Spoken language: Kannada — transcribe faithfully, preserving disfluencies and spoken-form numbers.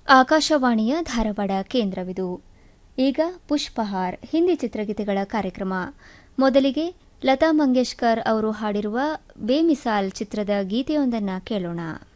ಆಕಾಶವಾಣಿಯ ಧಾರವಾಡ ಕೇಂದ್ರವಿದು. ಈಗ ಪುಷ್ಪಹಾರ್ ಹಿಂದಿ ಚಿತ್ರಗೀತೆಗಳ ಕಾರ್ಯಕ್ರಮ. ಮೊದಲಿಗೆ ಲತಾ ಮಂಗೇಶ್ಕರ್ ಅವರು ಹಾಡಿರುವ ಬೇಮಿಸಾಲ್ ಚಿತ್ರದ ಗೀತೆಯೊಂದನ್ನು ಕೇಳೋಣ.